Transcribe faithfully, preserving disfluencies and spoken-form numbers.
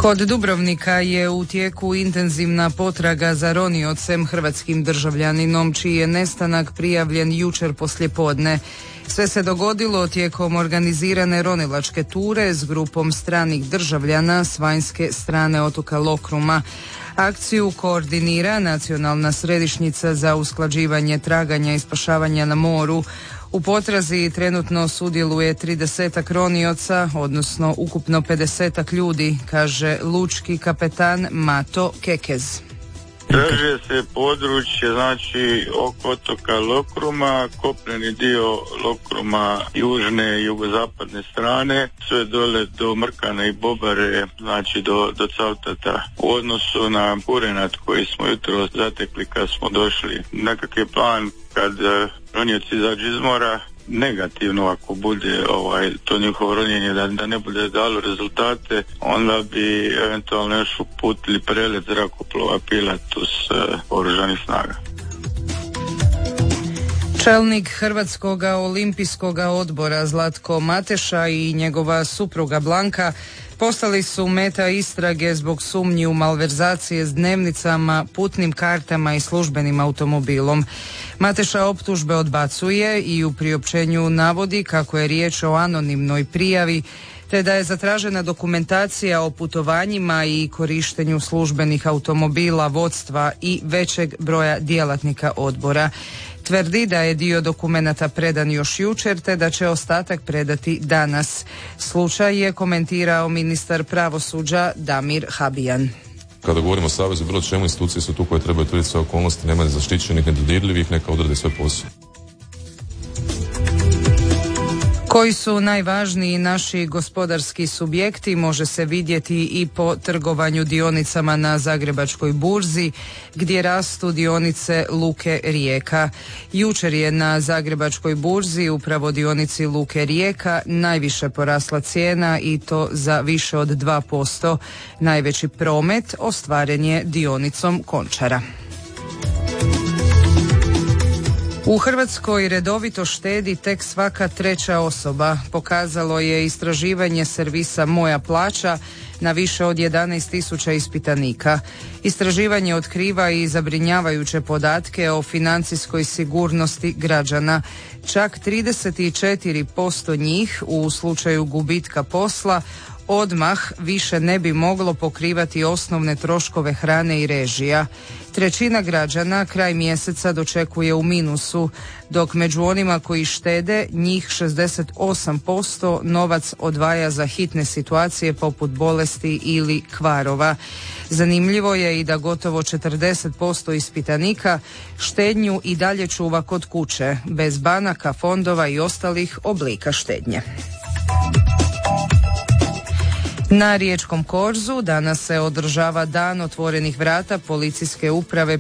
Kod Dubrovnika je u tijeku intenzivna potraga za roniocem, hrvatskim državljaninom, čiji je nestanak prijavljen jučer poslijepodne. Sve se dogodilo tijekom organizirane ronilačke ture s grupom stranih državljana s vanjske strane otoka Lokruma. Akciju koordinira Nacionalna središnjica za usklađivanje traganja i spašavanja na moru. U potrazi trenutno sudjeluje tridesetak ronioca, odnosno ukupno pedesetak ljudi, kaže lučki kapetan Mato Kekez. Traže se područje, znači oko otoka Lokruma, kopneni dio Lokruma južne i jugozapadne strane, sve dole do Mrkana i Bobare, znači do, do Cavtata. U odnosu na Kurenat koji smo jutro zatekli kad smo došli, nekak je plan kad ronioci izađu iz mora, negativno ako bude ovaj to njihovo ronjenje da, da ne bude dalo rezultate, onda bi eventualno još uputili prelet zrakoplova Pilatus uh, oružanih snaga. Čelnik Hrvatskog olimpijskog odbora Zlatko Mateša i njegova supruga Blanka postali su meta istrage zbog sumnji u malverzacije s dnevnicama, putnim kartama i službenim automobilom. Mateša optužbe odbacuje i u priopćenju navodi kako je riječ o anonimnoj prijavi, te da je zatražena dokumentacija o putovanjima i korištenju službenih automobila, vodstva i većeg broja djelatnika odbora. Tvrdi da je dio dokumenata predan još jučer, te da će ostatak predati danas. Slučaj je komentirao ministar pravosuđa Damir Habijan. Kada govorimo o savezu, bilo čemu, institucije su tu koje trebaju utvrditi sve okolnosti, nema zaštićenih, nedodirljivih, neka odrade sve posao. Koji su najvažniji naši gospodarski subjekti može se vidjeti i po trgovanju dionicama na Zagrebačkoj burzi, gdje rastu dionice Luke Rijeka. Jučer je na Zagrebačkoj burzi upravo dionici Luke Rijeka najviše porasla cijena i to za više od dva posto. Najveći promet ostvaren je dionicom Končara. U Hrvatskoj redovito štedi tek svaka treća osoba, pokazalo je istraživanje servisa Moja plaća na više od jedanaest tisuća ispitanika. Istraživanje otkriva i zabrinjavajuće podatke o financijskoj sigurnosti građana. Čak trideset četiri posto njih u slučaju gubitka posla odmah više ne bi moglo pokrivati osnovne troškove hrane i režija. Trećina građana kraj mjeseca dočekuje u minusu, dok među onima koji štede njih šezdeset osam posto novac odvaja za hitne situacije poput bolesti ili kvarova. Zanimljivo je i da gotovo četrdeset posto ispitanika štednju i dalje čuva kod kuće, bez banaka, fondova i ostalih oblika štednje. Na Riječkom korzu danas se održava dan otvorenih vrata policijske uprave